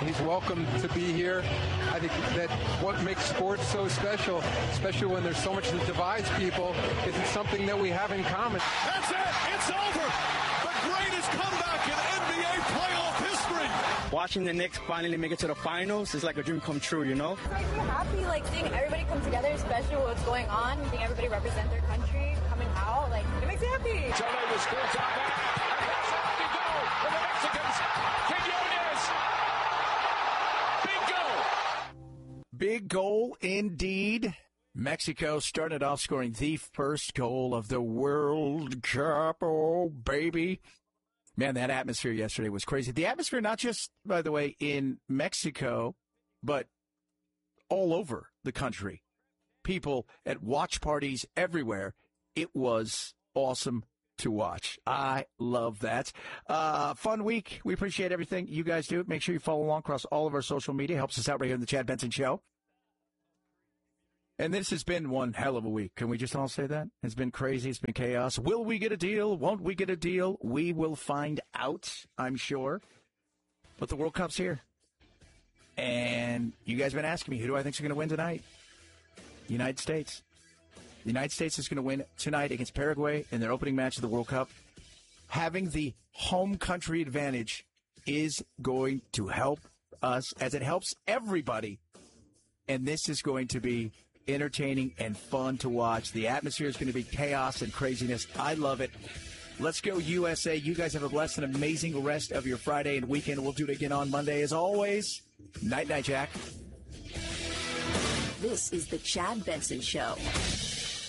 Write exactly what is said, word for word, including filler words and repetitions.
he's welcome to be here. I think that what makes sports so special, especially when there's so much that divides people, is it's something that we have in common. That's it. It's over. The greatest comeback in N B A playoff history. Watching the Knicks finally make it to the finals is like a dream come true, you know? It makes me happy, like, seeing everybody come together, especially what's going on, seeing everybody represent their country, coming out, like, it makes me happy. Turnover scores out there. And that's how you go for the Mexicans. Quinones. Big goal. Big goal indeed. Mexico started off scoring the first goal of the World Cup. Oh, baby. Man, that atmosphere yesterday was crazy. The atmosphere, not just, by the way, in Mexico, but all over the country. People at watch parties everywhere. It was awesome to watch. I love that. Uh, fun week. We appreciate everything you guys do. Make sure you follow along across all of our social media. Helps us out right here in the Chad Benson Show. And this has been one hell of a week. Can we just all say that? It's been crazy. It's been chaos. Will we get a deal? Won't we get a deal? We will find out, I'm sure. But the World Cup's here. And you guys have been asking me, who do I think is going to win tonight? United States. The United States is going to win tonight against Paraguay in their opening match of the World Cup. Having the home country advantage is going to help us, as it helps everybody. And this is going to be entertaining and fun to watch. The atmosphere is going to be chaos and craziness. I love it. Let's go U S A. You guys have a blessed and amazing rest of your Friday and weekend. We'll do it again on Monday. As always, night, night, Jack. This is the Chad Benson Show.